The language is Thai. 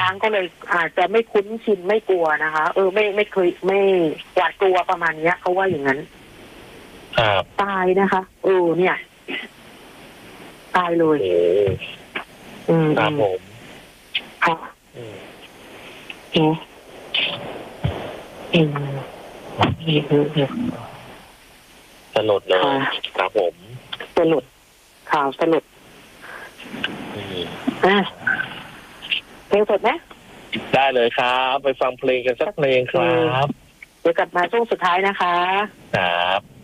ช้างก็เลยอาจจะไม่คุ้นชินไม่กลัวนะคะไม่เคยไม่หวาดกลัวประมาณเนี้ยเขาว่าอย่างนั้นครับตายนะคะเนี่ยตายเลยครับผมค่ะสลดเลยครับผมสลดข่าวสลดเพลงสดไหมได้เลยครับไปฟังเพลงกันสักเพลงครับเดี๋ยวกลับมาช่วงสุดท้ายนะคะครับ